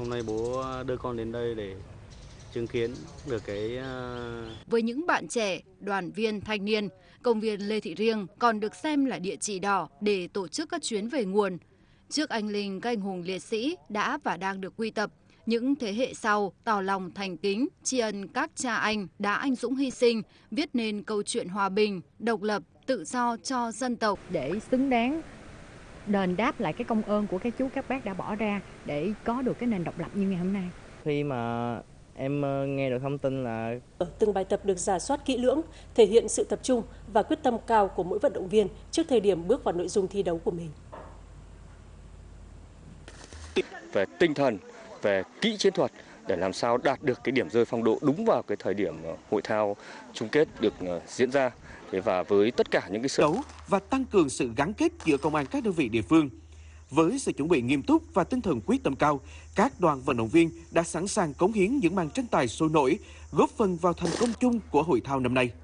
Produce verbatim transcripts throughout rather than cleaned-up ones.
Hôm nay bố đưa con đến đây để chứng kiến được cái uh... Với những bạn trẻ, đoàn viên, thanh niên, công viên Lê Thị Riêng còn được xem là địa chỉ đỏ để tổ chức các chuyến về nguồn. Trước anh linh các anh hùng liệt sĩ đã và đang được quy tập, những thế hệ sau tỏ lòng thành kính, tri ân các cha anh đã anh dũng hy sinh, viết nên câu chuyện hòa bình, độc lập, tự do cho dân tộc. Để xứng đáng đền đáp lại cái công ơn của các chú các bác đã bỏ ra để có được cái nền độc lập như ngày hôm nay. Khi mà em nghe được thông tin là từng bài tập được rà soát kỹ lưỡng, thể hiện sự tập trung và quyết tâm cao của mỗi vận động viên trước thời điểm bước vào nội dung thi đấu của mình. Về tinh thần, về kỹ chiến thuật để làm sao đạt được cái điểm rơi phong độ đúng vào cái thời điểm hội thao chung kết được diễn ra. Và với tất cả những cái sự đấu và tăng cường sự gắn kết giữa công an các đơn vị địa phương. Với sự chuẩn bị nghiêm túc và tinh thần quyết tâm cao, các đoàn vận động viên đã sẵn sàng cống hiến những màn tranh tài sôi nổi, góp phần vào thành công chung của hội thao năm nay.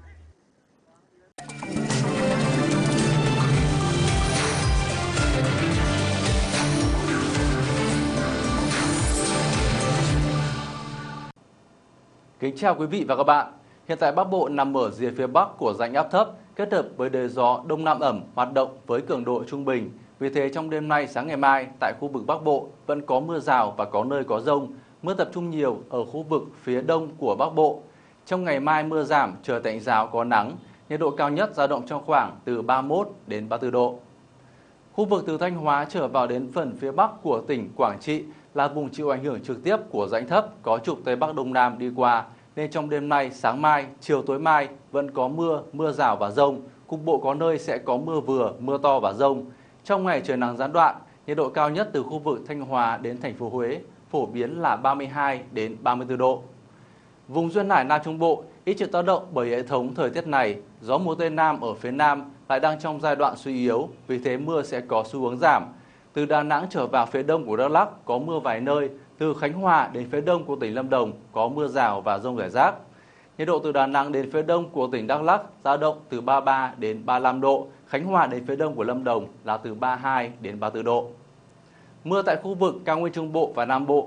Kính chào quý vị và các bạn. Hiện tại Bắc Bộ nằm ở rìa phía Bắc của rãnh áp thấp kết hợp với đới gió Đông Nam ẩm hoạt động với cường độ trung bình. Vì thế trong đêm nay sáng ngày mai tại khu vực Bắc Bộ vẫn có mưa rào và có nơi có dông. Mưa tập trung nhiều ở khu vực phía đông của Bắc Bộ. Trong ngày mai mưa giảm, trời tạnh ráo có nắng. Nhiệt độ cao nhất dao động trong khoảng từ ba mươi mốt đến ba mươi tư độ. Khu vực từ Thanh Hóa trở vào đến phần phía Bắc của tỉnh Quảng Trị là vùng chịu ảnh hưởng trực tiếp của rãnh thấp có trục Tây Bắc Đông Nam đi qua. Nên trong đêm nay, sáng mai, chiều tối mai vẫn có mưa, mưa rào và dông. Cục bộ có nơi sẽ có mưa vừa, mưa to và dông. Trong ngày trời nắng gián đoạn, nhiệt độ cao nhất từ khu vực Thanh Hóa đến thành phố Huế phổ biến là ba mươi hai đến ba mươi tư độ. Vùng duyên hải Nam Trung Bộ ít chịu tác động bởi hệ thống thời tiết này. Gió mùa Tây Nam ở phía Nam lại đang trong giai đoạn suy yếu, vì thế mưa sẽ có xu hướng giảm. Từ Đà Nẵng trở vào phía đông của Đắk Lắk có mưa vài nơi. Từ Khánh Hòa đến phía đông của tỉnh Lâm Đồng có mưa rào và dông rải rác. Nhiệt độ từ Đà Nẵng đến phía đông của tỉnh Đắk Lắk dao động từ ba mươi ba đến ba mươi lăm độ. Khánh Hòa đến phía đông của Lâm Đồng là từ ba mươi hai đến ba mươi tư độ. Mưa tại khu vực cao nguyên Trung Bộ và Nam Bộ